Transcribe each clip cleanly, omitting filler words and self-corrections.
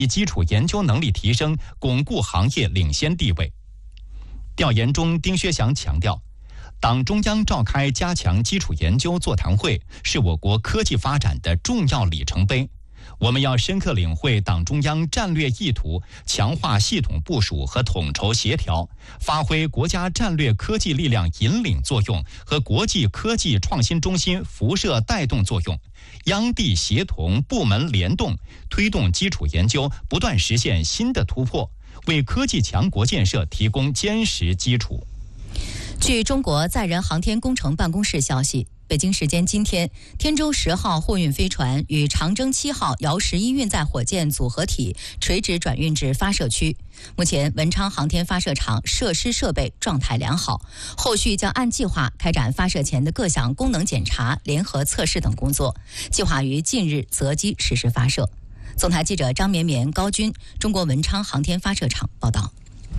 以基础研究能力提升，巩固行业领先地位。调研中，丁薛祥强调，党中央召开加强基础研究座谈会，是我国科技发展的重要里程碑。我们要深刻领会党中央战略意图，强化系统部署和统筹协调，发挥国家战略科技力量引领作用和国际科技创新中心辐射带动作用，央地协同、部门联动，推动基础研究不断实现新的突破，为科技强国建设提供坚实基础。 据中国载人航天工程办公室消息，北京时间今天，天舟10号货运飞船与长征7号遥11运载火箭组合体垂直转运至发射区。目前，文昌航天发射场设施设备状态良好，后续将按计划开展发射前的各项功能检查、联合测试等工作，计划于近日择机实施发射。总台记者张绵绵、高军，中国文昌航天发射场报道。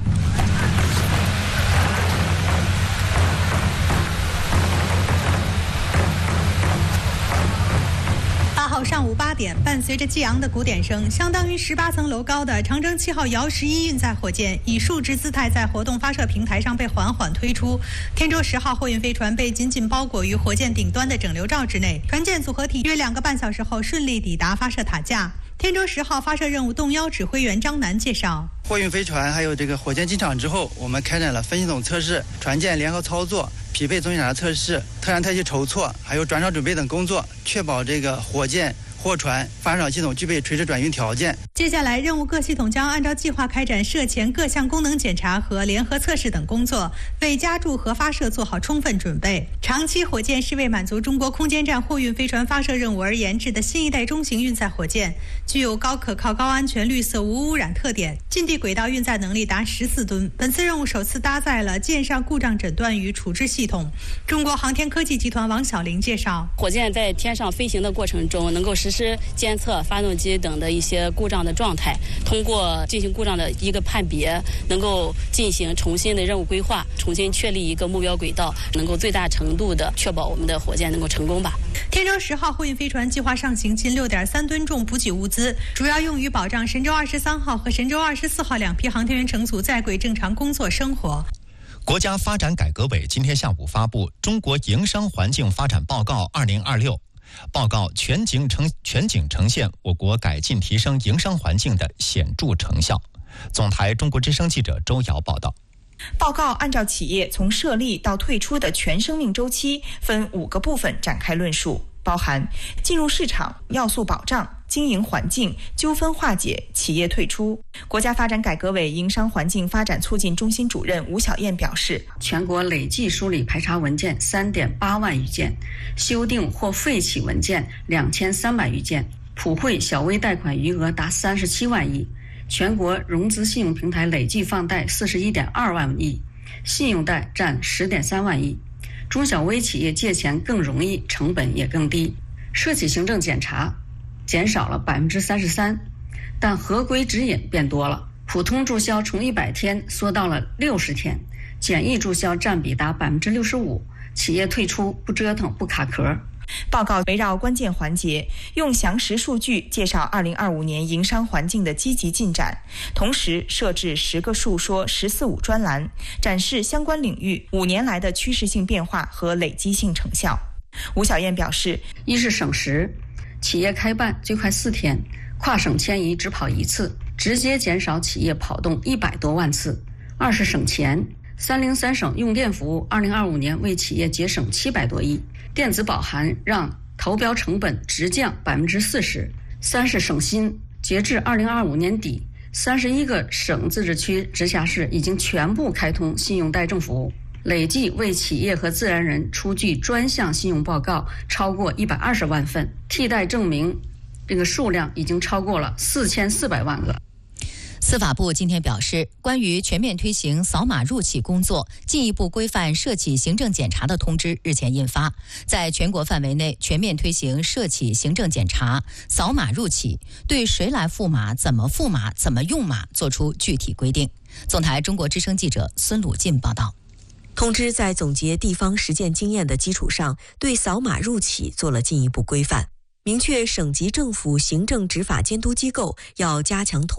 8号上午8点，伴随着激昂的鼓点声，相当于18层楼高的长征7号遥11运载火箭以竖直姿态在活动发射平台上被缓缓推出。天舟10号货运飞船被紧紧包裹于火箭顶端的整流罩之内，船舰组合体约2个半小时后顺利抵达发射塔架。天舟10号发射任务动幺指挥员张楠介绍， 货运飞船还有这个火箭进场之后，我们开展了分系统测试、船舰联合操作、匹配总检查测试、特燃特器筹措，还有转场准备等工作，确保这个火箭、货船、发射场系统具备垂直转运条件。 接下来，任务各系统将按照计划开展射前各项功能检查和联合测试等工作，为加注和发射做好充分准备。长期火箭是为满足中国空间站货运飞船发射任务而研制的新一代中型运载火箭，具有高可靠、高安全、绿色、无污染特点，近地轨道运载能力达14吨。本次任务首次搭载了舰上故障诊断与处置系统。中国航天科技集团王晓玲介绍， 火箭在天上飞行的过程中，能够实施监测发动机等的一些故障的状态，通过进行故障的一个判别，能够进行重新的任务规划，重新确立一个目标轨道，能够最大程度的确保我们的火箭能够成功吧。 天舟10号货运飞船计划上行近6.3吨重补给物资，主要用于保障神舟23号和神舟24号2批航天员乘组在轨正常工作生活。 国家发展改革委今天下午发布《中国营商环境发展报告2026》，报告全景呈现我国改进提升营商环境的显著成效。总台中国之声记者周瑶报道。 报告按照企业从设立到退出的全生命周期，分5个部分展开论述，包含进入市场、要素保障、经营环境、纠纷化解、企业退出。国家发展改革委营商环境发展促进中心主任吴晓燕表示， 全国累计梳理排查文件3.8万余件，修订或废弃文件2300余件，普惠小微贷款余额达37万亿，全国融资信用平台累计放贷41.2万亿，信用贷占10.3万亿。中小微企业借钱更容易，成本也更低。涉企行政检查减少了33%，但合规指引变多了。普通注销从100天缩到了60天，简易注销占比达65%，企业退出不折腾不卡壳。 报告围绕关键环节，用详实数据介绍2025年营商环境的积极进展，同时设置10个述说14.5专栏，展示相关领域5年来的趋势性变化和累积性成效。吴晓燕表示， 一是省时，企业开办最快4天，跨省迁移只跑1次，直接减少企业跑动100多万次；二是省钱，303省用电服务2025年为企业节省700多亿，电子保函让投标成本直降40%；三是省心，截至2025年底，31个省自治区直辖市已经全部开通信用贷证服务，累计为企业和自然人出具专项信用报告超过120万份，替代证明这个数量已经超过了4400万个。 司法部今天表示，关于全面推行扫码入企工作，进一步规范涉企行政检查的通知日前印发，在全国范围内全面推行涉企行政检查，扫码入企，对谁来付码、怎么付码、怎么用码作出具体规定。总台中国之声记者孙鲁进报道。 通知在总结地方实践经验的基础上，对扫码入企做了进一步规范，明确省级政府行政执法监督机构要加强统